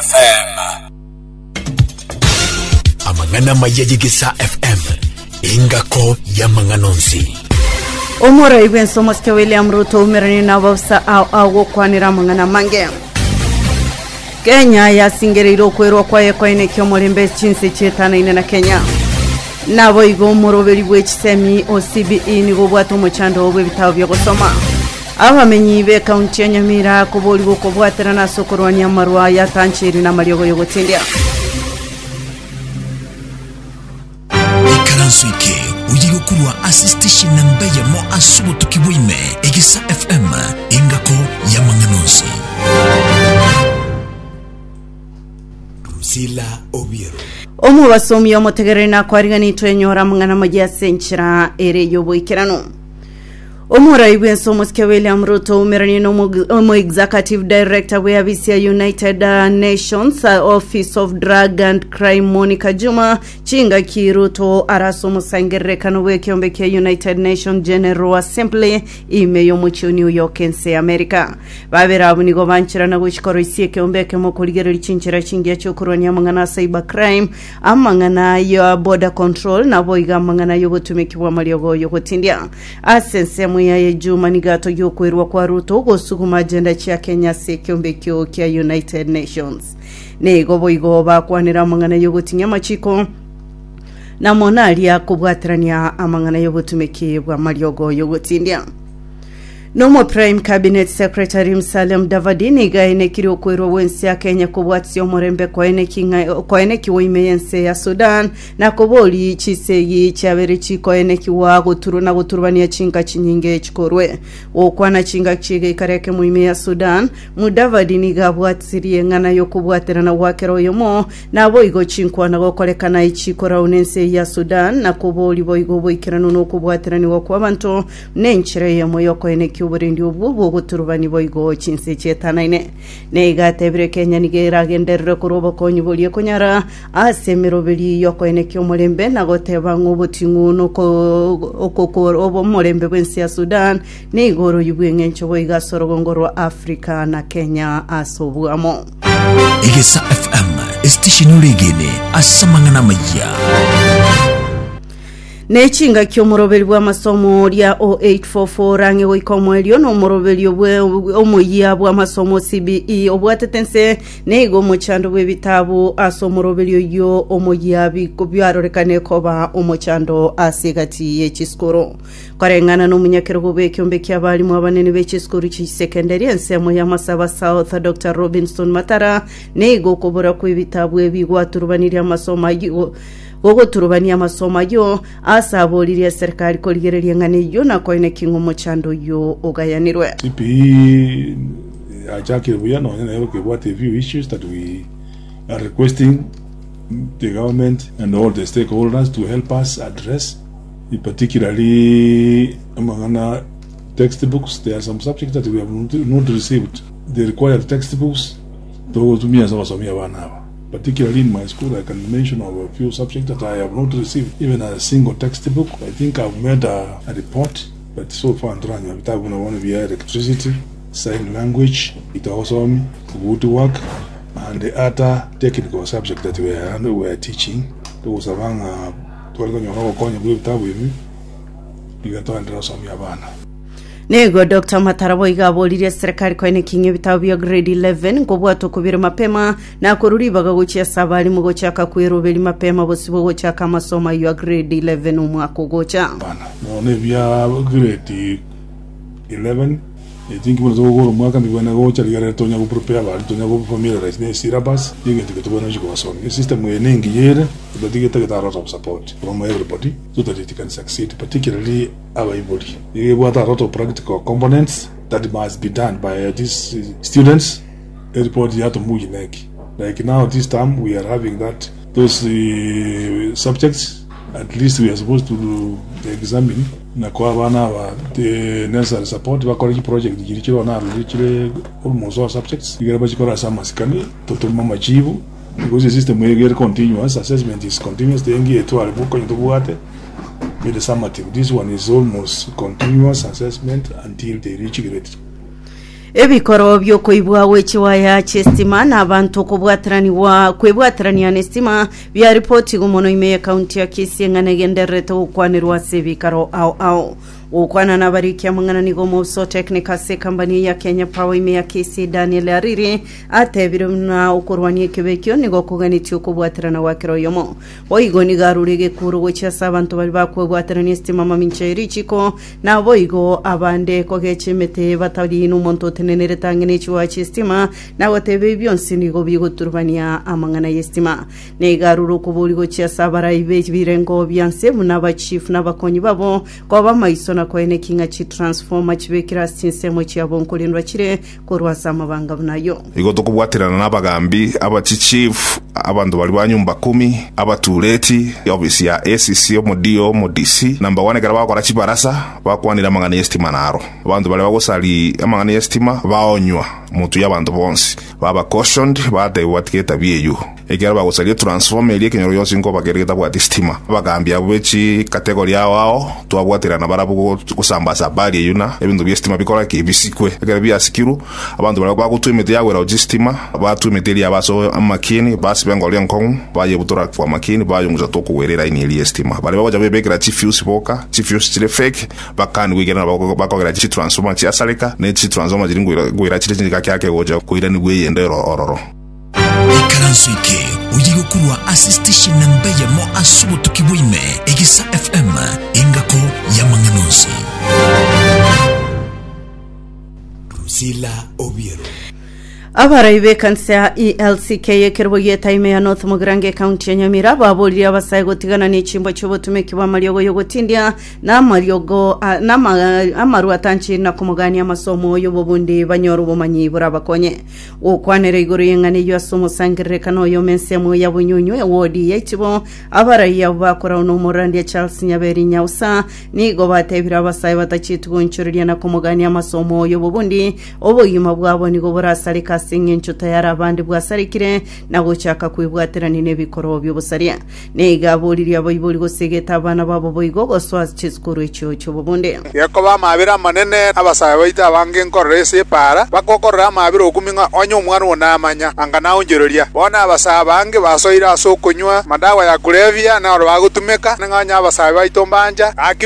FM. Amangana mayaji Gisa FM. Ingako ya manganonsi. Omora Iben Somoske William Ruto umerani na wafsa au kwanira mangana mange. Kenya ya singeriro kwero kwaye kwaine kyomolembe chinse chetana ine na Kenya. Nabo igo moroberi bwechisemi OCBE nigo bwato muchando obwe bitabo byo gusoma. Abamenyi be county ya Nyamira kuboli bwo kubwatira na sokoro Nyamarwa ya Tanchiri na Mariogo yo gutindya. Ikaransuike uyigo kurwa assistation namba ya mo asubo tukibwime Egisa FM ingako ya manganonsi. Rusila Obiero Omu basomi omutegere na kwarigani twenyora mangana majya senchira ere yoboikirano. Omura Iben Somoske William Ruto umerani no executive director we Abisia United Nations Office of Drug and Crime Monica Juma chinga kiruto araso musangere kanwe kiombe kia United Nations General Assembly imeyo mucho New York nse America babera abunigo banchira na gushikoro isie kiombe ke mokoligere chinchira chingia chokuroni amangana cyber crime amangana ya border control na boiga amangana yo gutumikiwa maliogo yo gutindya asense ya Juma nigato yokwerwa kwa Ruto gosuguma agenda chia Kenya se kiombe kyo kia United Nations nego boigo bakwanira mangana yo gutinya machiko na monalia kubwatirania amangana yo gutumikibwa maliogo yo gutindya. Nomo Prime Cabinet Secretary Msalem Davadini gaine kiro kwero wensi ya Kenya kubwatsio morembe kwa ene kiwoimeyense ya Sudan na kuboli chiseyi chabere chiko ene kiwa guturu na guturubania chinga chinyinge chikorwe okwana chinga chige kareke muime ya Sudan Mudavadini gabwatsiriye ngana yo kubwatira na wakero yomo na boigo chinkwa na gokolekana ichikora unense ya Sudan na kuboli boigo boikirano no kubwatira ni wakwabanto nenchire yomo yoko ene uburendi ubu guturubani boigo chinse chetanaine negatebre Kenya nigera genderre kurobo konyibolie kunyara asemero beli yoko ene kyomolembe nagoteba ngobutingu noko okokoro obo molembe bwensi ya Sudan negoro yubwenge ncho boiga sorogongoro Afrika na Kenya asobuamo. Egisa FM station ulegene asamangana maya Nechinga kyomorobeli bwa masomo lya 0844 range wikomwelyo no morobeli obwe omuya bwa masomo CBE obwatetense nego muchando bwebitabo asomorobeli yo omuya bikubyarorikane koba omuchando asigati yechiskoro karengana no munyakero bwe kyombe kyabali mu abanene bechiskoro chi secondary ensemo ya Masaba South Dr. Robinson Matara nego kobora kwebitabo ebigwaturubanira masomo yo Gogo turubania masoma yo asaboliriya serikali koligereria ngane yo na koine kingo mochando yo ogayanirwe. CPE ajake buya no na ke what a few issues that we are requesting the government and all the stakeholders to help us address, particularly among textbooks. There are some subjects that we have not received the required textbooks. Those to me as also me now. Particularly in my school, I can mention of a few subjects that I have not received, even a single textbook. I think I've made a report, but so far I'm trying. I want to be electricity, sign language, it also woodwork, and the other technical subject that we are teaching. Those are Nego Dr. Matarabo igaboliria serikali kwa kinye bitabu ya grade 11 ngobwato kubira mapema na kururibaga guchya sabali mugochaka kwirobeli mapema bosibo gochaka masoma ya grade 11 umwako gocha bana no bya grade 11 I think we go mwaka mibwana gocha ligara tonya go prepare ba tonya go familiarize ne syllabus yenge tukubona jiko so the system we nengi yere but they get a lot of support from everybody so that it can succeed, particularly our body. You got a lot of practical components that must be done by these students. Everybody have to move like now this time we are having that those subjects at least we are supposed to do the examine na kwa bana wa the necessary support ba college project girichiro na girichire almost all subjects igera bachikora sama sikani toto mama jibu because the system we continuous assessment is continuous the ngi eto alibuko ndobuate with the summative. This one is almost continuous assessment until they reach grade. ebikoro byokuibwa wechiwaya chestima n'abantu kwebwatirania nestima bya ripoti gumono ime kaunti ya Kisii ng'anagenderete ukwanirwa sebikaro au ukwana na bariki ya mangana nigo mobso technica se company ya Kenya Power ime ya Kisii Daniel Ariri atebiro na ukurwanie kebekyo nigo kuganityo kubwatirana wakiro yomo boigo ni garurige kuru wecha sabantu bali bakwebwatirania nestima mamincha irichiko na boigo abande kogechemete batari n'umuntu tenenere tangene chiwa chistima na watebe byonsi nigo bigoturbania amangana yestima ne garuru kuburigo chia sabara ibe birengo byanse munaba chief n'abakonyi babo kwa maisona kwene kinga chi transformer chibekira sinsemo chiabonkolindwa chire korwasa mabanga nayo igo tukubwatirana n'abagambi abachichief abantu bali banyumba 10 abatuleti obviously ya ACC omodio modisi number 1 gara bakora chibarasa bakwanira amangana yestima naro abantu bali bagosali amangana yestima baonywa mutu y'abantu bonse baba cautioned bate watketa bieyu ekera bagosali transformer ile kenyoro yose ngo bagereta bwa stima bagambya bechi category yao twabwatirana barabugo kusambaza bali yuna ebintu byestima bikora kibisikwe ekera byasikiru abantu bali bagutwimete yawe logistima batwimete ya baso amakini basi bengolya nkong baye butora kwa makini bayo muzato kuwerera ini estima bali babaja bebekera chifuse boka chifuse chile fake bakani wigera bakogera chi transformer chi asaleka ne chi transformer jiringwira chile kyake goja kuira ni gwe yendero ororo ikaransuike uyigo kurwa assistation namba ya mo asubo tukibwime Egisa FM ingako ya manganosi Rusila Obiero abaraibe kansa ELCK yekerboye taime ya North Mugirange County ya Nyamira babulira basaigo tigana n'echimbo cy'obutume kiba maryogo yogotindia na maryogo amaru atanchi na kumugani amasomo yobobundi banyoru bomanyi burabakonye ukwanere iguru yengane yo asomo sangire kano yo mensemo ya bunyunyu ya wodi yechibo abaraiya bakora no murandi Charles Nyaberi Nyausa ni go batebira basai batachitugunchuriya na kumugani amasomo yobobundi oboyima bwabo ni go burasalika singencho tayara abandi bwasarikire nagochaka kwibwaterani nebikoro by'obusaria negabuliri abayibuli gosegeta abana babo boyigogo swas chiskuru icho chobonde yakoba mabira manene abasaya baita bange nkorese para bakokorra mabira okuminga onyo mwana wonamanya angana onjeroria bona abasaya bange basoira so kunywa madawa ya kulevya na bagutumeka nganya abasaya baito mbanja